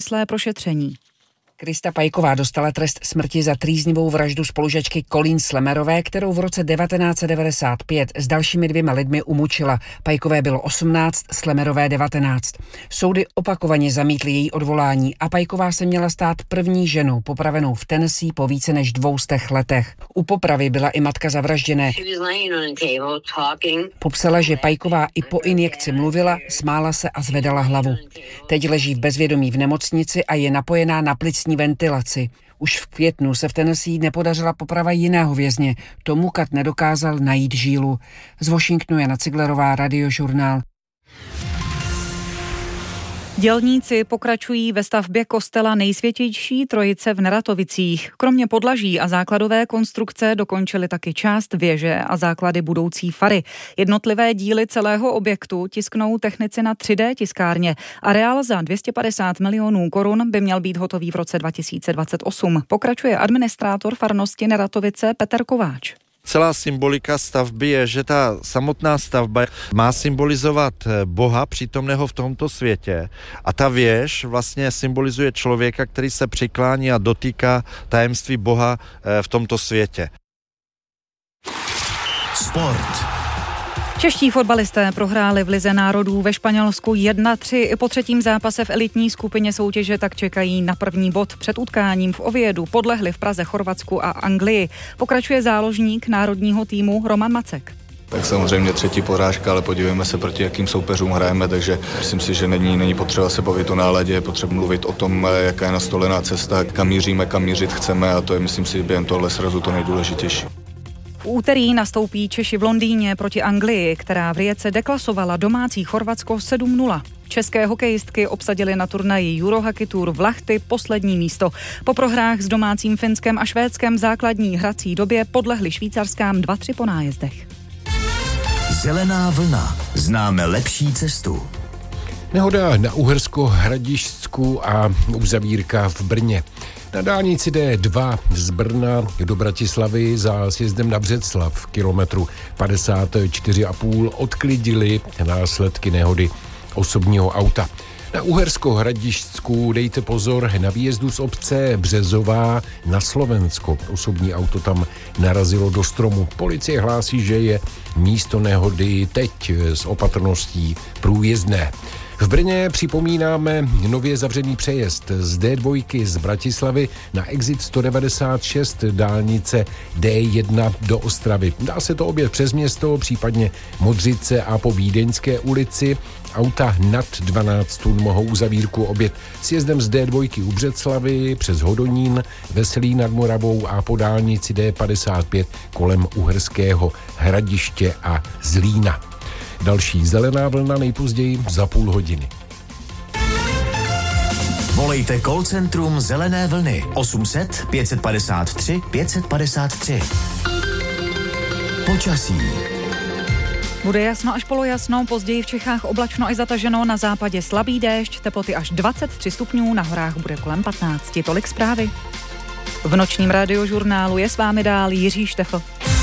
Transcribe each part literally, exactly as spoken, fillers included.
nezávislé prošetření. Krista Pajková dostala trest smrti za trýznivou vraždu spolužačky Colleen Slemerové, kterou v roce devatenáct set devadesát pět s dalšími dvěma lidmi umučila. Pajkové bylo osmnáct, Slemerové devatenáct. Soudy opakovaně zamítly její odvolání a Pajková se měla stát první ženou popravenou v Tennessee po více než dvoustech letech. U popravy byla i matka zavražděné. Popsala, že Pajková i po injekci mluvila, smála se a zvedala hlavu. Teď leží v bezvědomí v nemocnici a je napojená na plicní ventilaci. Už v květnu se v Tennessee nepodařila poprava jiného vězně. Tomu Kat nedokázal najít žílu. Z Washingtonu Jana Ciglerová, Radiožurnál. Dělníci pokračují ve stavbě kostela Nejsvětější Trojice v Neratovicích. Kromě podlaží a základové konstrukce dokončili taky část věže a základy budoucí fary. Jednotlivé díly celého objektu tisknou technici na tři dé tiskárně. Areál za dvě stě padesát milionů korun by měl být hotový v roce dva tisíce dvacet osm. Pokračuje administrátor farnosti Neratovice Petr Kováč. Celá symbolika stavby je, že ta samotná stavba má symbolizovat Boha přítomného v tomto světě a ta věž vlastně symbolizuje člověka, který se přiklání a dotýká tajemství Boha v tomto světě. Sport. Čeští fotbalisté prohráli v Lize národů ve Španělsku jedna tři. Po třetím zápase v elitní skupině soutěže tak čekají na první bod. Před utkáním v Oviedu podlehli v Praze Chorvatsku a Anglii. Pokračuje záložník národního týmu Roman Macek. Tak samozřejmě třetí porážka, ale podívejme se, proti jakým soupeřům hrajeme, takže myslím si, že není, není potřeba se bavit o náladě, je potřeba mluvit o tom, jaká je nastolená cesta, kam míříme, kam mířit chceme a to je, myslím si, během tohle srazu to nejdůležitější. V úterý nastoupí Češi v Londýně proti Anglii, která v Rijece deklasovala domácí Chorvatsko sedm nula. České hokejistky obsadily na turnaji Eurohockey Tour v Lahti poslední místo. Po prohrách s domácím Finskem a Švédskem v základní hrací době podlehli Švýcarskám dva tři po nájezdech. Zelená vlna. Známe lepší cestu. Nehoda na Uhersko-Hradišťsku a uzavírka v Brně. Na dálnici dé dva z Brna do Bratislavy za sjezdem na Břeclav kilometru padesát čtyři a půl odklidili následky nehody osobního auta. Na Uhersko-Hradišťsku dejte pozor na výjezdu z obce Březová na Slovensko. Osobní auto tam narazilo do stromu. Policie hlásí, že je místo nehody teď s opatrností průjezdné. V Brně připomínáme nově zavřený přejezd z dé dva z Bratislavy na exit sto devadesát šest dálnice dé jedna do Ostravy. Dá se to objet přes město, případně Modřice a po Vídeňské ulici. Auta nad dvanáct tun mohou uzavírku objet sjezdem z dé dva u Břeclavy přes Hodonín, Veselí nad Moravou a po dálnici dé padesát pět kolem Uherského Hradiště a Zlína. Další zelená vlna nejpozději za půl hodiny. Volejte call centrum Zelené vlny osm set pět padesát tři pět padesát tři. Počasí. Bude jasno až polojasno, později v Čechách oblačno až zataženo, na západě slabý déšť, teploty až dvacet tři stupňů, na horách bude kolem patnáct. Tolik zprávy. V nočním Radiožurnálu je s vámi dál Jiří Štefl.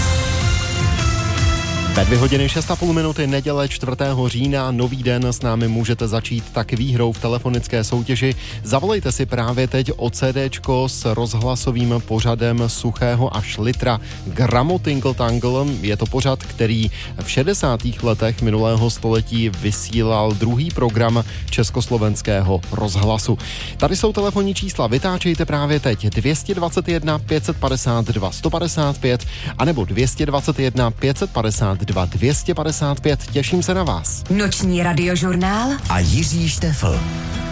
Ve dvě hodiny šest a půl minuty neděle čtvrtého října nový den s námi můžete začít tak výhrou v telefonické soutěži. Zavolejte si právě teď o CDčko s rozhlasovým pořadem Suchého až Litra Gramo Tinkle Tangle. Je to pořad, který v šedesátých letech minulého století vysílal druhý program Československého rozhlasu. Tady jsou telefonní čísla, vytáčejte právě teď dvě dvacet jedna pět padesát dva sto padesát pět anebo dvě dvacet jedna pět padesát dva dvě padesát pět. Těším se na vás. Noční Radiožurnál a Jiří Štefl.